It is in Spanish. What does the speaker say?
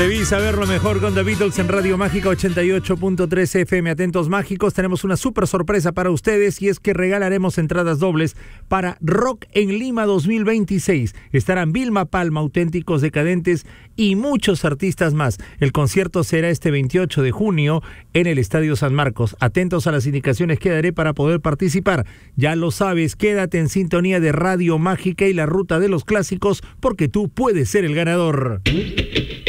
Debí saberlo mejor con The Beatles en Radio Mágica 88.3 FM. Atentos mágicos, tenemos una súper sorpresa para ustedes y es que regalaremos entradas dobles para Rock en Lima 2026. Estarán Vilma Palma, Auténticos Decadentes y muchos artistas más. El concierto será este 28 de junio en el Estadio San Marcos. Atentos a las indicaciones que daré para poder participar. Ya lo sabes, quédate en sintonía de Radio Mágica y la Ruta de los Clásicos porque tú puedes ser el ganador.